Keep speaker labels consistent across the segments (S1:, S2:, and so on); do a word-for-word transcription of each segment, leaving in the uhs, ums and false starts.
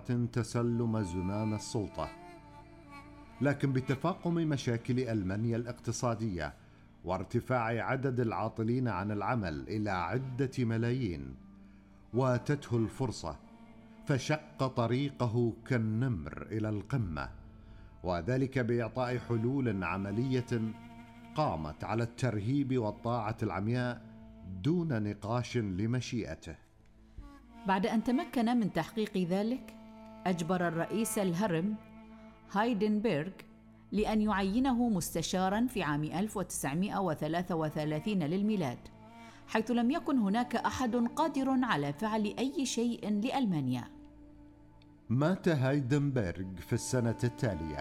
S1: تسلم زمام السلطة. لكن بتفاقم مشاكل ألمانيا الاقتصادية وارتفاع عدد العاطلين عن العمل إلى عدة ملايين، واتته الفرصة فشق طريقه كالنمر إلى القمة، وذلك بإعطاء حلول عملية قامت على الترهيب والطاعة العمياء دون نقاش لمشيئته.
S2: بعد أن تمكن من تحقيق ذلك، أجبر الرئيس الهرم هايدنبرغ لأن يعينه مستشاراً في عام ألف وتسعمائة وثلاثة وثلاثين للميلاد، حيث لم يكن هناك أحد قادر على فعل أي شيء لألمانيا.
S1: مات هايدنبرغ في السنة التالية،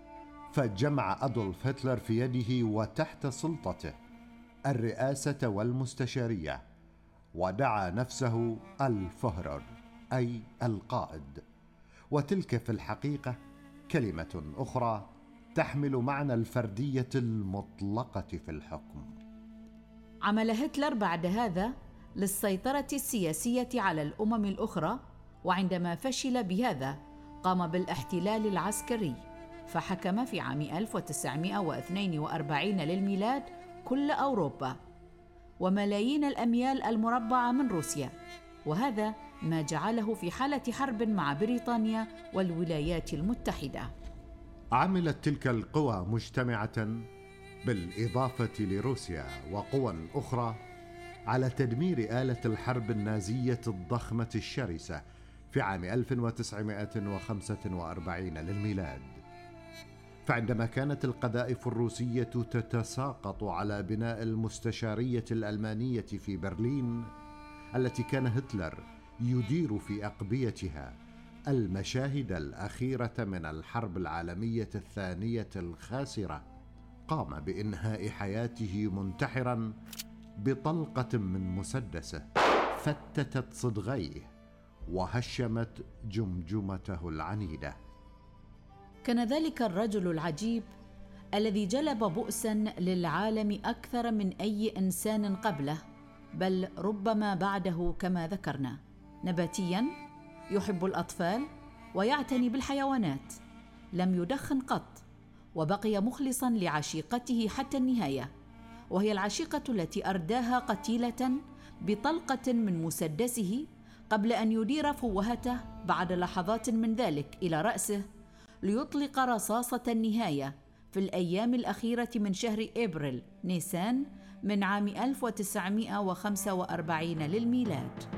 S1: فجمع أدولف هتلر في يده وتحت سلطته الرئاسة والمستشارية، ودعا نفسه الفهرر أي القائد، وتلك في الحقيقة كلمة أخرى تحمل معنى الفردية المطلقة في الحكم.
S2: عمل هتلر بعد هذا للسيطرة السياسية على الأمم الأخرى، وعندما فشل بهذا قام بالاحتلال العسكري، فحكم في عام ألف وتسعمائة واثنين وأربعين للميلاد كل أوروبا وملايين الأميال المربعة من روسيا، وهذا ما جعله في حالة حرب مع بريطانيا والولايات المتحدة.
S1: عملت تلك القوى مجتمعة بالإضافة لروسيا وقوى أخرى على تدمير آلة الحرب النازية الضخمة الشرسة في عام ألف وتسعمائة وخمسة وأربعين للميلاد. فعندما كانت القذائف الروسية تتساقط على بناء المستشارية الألمانية في برلين التي كان هتلر يدير في أقبيتها المشاهد الأخيرة من الحرب العالمية الثانية الخاسرة، قام بإنهاء حياته منتحراً بطلقة من مسدسه فتتت صدغيه وهشمت جمجمته العنيدة.
S2: كان ذلك الرجل العجيب الذي جلب بؤساً للعالم أكثر من أي إنسان قبله، بل ربما بعده، كما ذكرنا. نباتياً، يحب الأطفال ويعتني بالحيوانات، لم يدخن قط، وبقي مخلصاً لعشيقته حتى النهاية، وهي العشيقة التي أرداها قتيلة بطلقة من مسدسه قبل أن يدير فوهته بعد لحظات من ذلك إلى رأسه ليطلق رصاصة النهاية في الأيام الأخيرة من شهر إبريل نيسان من عام ألف وتسعمائة وخمسة وأربعين للميلاد.